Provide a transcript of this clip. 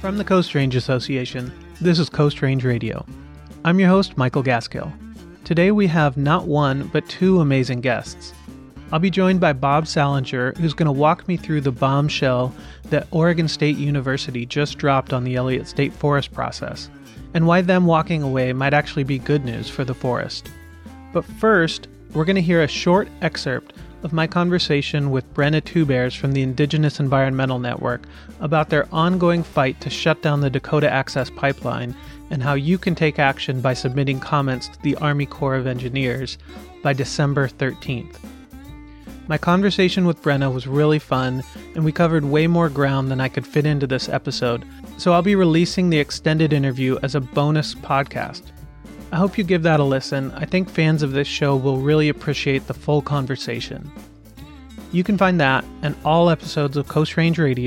From the Coast Range Association, this is Coast Range Radio. I'm your host, Michael Gaskill. Today we have not one, but two amazing guests. I'll be joined by Bob Salinger, who's going to walk me through the bombshell that Oregon State University just dropped on the Elliott State Forest process, and why them walking away might actually be good news for the forest. But first, we're going to hear a short excerpt of my conversation with Brenna Tubears from the Indigenous Environmental Network about their ongoing fight to shut down the Dakota Access Pipeline and how you can take action by submitting comments to the Army Corps of Engineers by December 13th. My conversation with Brenna was really fun, and we covered way more ground than I could fit into this episode, so I'll be releasing the extended interview as a bonus podcast. I hope you give that a listen. I think fans of this show will really appreciate the full conversation. You can find that and all episodes of Coast Range Radio